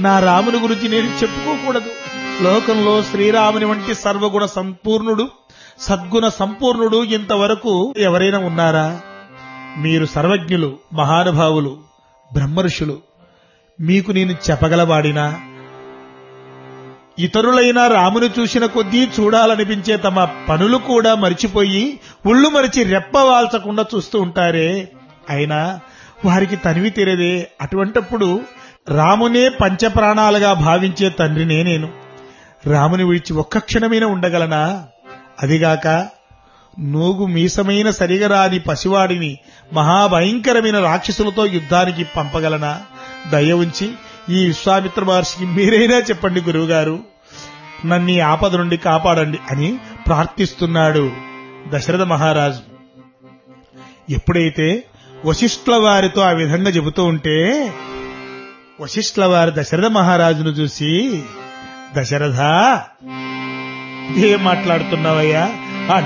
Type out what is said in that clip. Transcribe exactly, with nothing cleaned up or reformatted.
నా రాముని గురించి నేను చెప్పుకోకూడదు. లోకంలో శ్రీరాముని వంటి సర్వగుణ సంపూర్ణుడు, సద్గుణ సంపూర్ణుడు ఇంతవరకు ఎవరైనా ఉన్నారా? మీరు సర్వజ్ఞులు, మహానుభావులు, బ్రహ్మర్షులు. మీకు నేను చెప్పగలవాడినా? ఇతరులైన రాముని చూసిన కొద్దీ చూడాలనిపించే తమ పనులు కూడా మరిచిపోయి ఉళ్ళు మరిచి రెప్పవాల్చకుండా చూస్తూ ఉంటారే, అయినా వారికి తనివి తీరదే. అటువంటప్పుడు రామునే పంచప్రాణాలుగా భావించే తండ్రినే నేను. రాముని విడిచి ఒక్క క్షణమైనా ఉండగలనా? అదిగాక నూగు మీసమైన సరిగరాని పసివాడిని మహాభయంకరమైన రాక్షసులతో యుద్ధానికి పంపగలనా? దయ ఉంచి ఈ విశ్వామిత్ర మహర్షికి మీరైనా చెప్పండి గురువుగారు, నన్ను ఈ ఆపద నుండి కాపాడండి అని ప్రార్థిస్తున్నాడు దశరథ మహారాజు. ఎప్పుడైతే వశిష్ఠుల వారితో ఆ విధంగా చెబుతూ ఉంటే వశిష్ఠుల వారు దశరథ మహారాజును చూసి, దశరథ, ఏం మాట్లాడుతున్నావయ్యా?